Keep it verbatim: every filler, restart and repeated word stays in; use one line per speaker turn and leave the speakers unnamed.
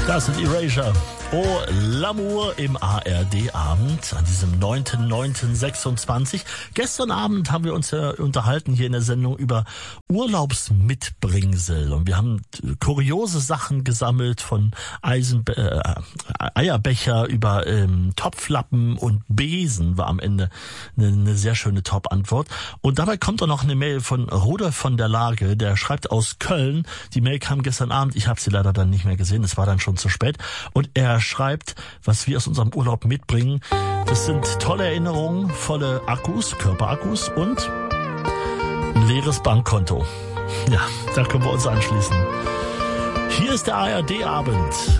Das sind Erasure. Oh, L'amour im A R D-Abend an diesem neunten neunten sechsundzwanzig. Gestern Abend haben wir uns ja unterhalten hier in der Sendung über Urlaubsmitbringsel. Und wir haben kuriose Sachen gesammelt von Eisen, äh, Eierbecher über ähm, Topflappen und Besen war am Ende eine, eine sehr schöne Top-Antwort. Und dabei kommt auch noch eine Mail von Rudolf von der Lage, der schreibt aus Köln. Die Mail kam gestern Abend, ich habe sie leider dann nicht mehr gesehen, es war dann schon zu spät. Und er schreibt, was wir aus unserem Urlaub mitbringen. Das sind tolle Erinnerungen, volle Akkus, Körperakkus und ein leeres Bankkonto. Ja, da können wir uns anschließen. Hier ist der A R D-Abend.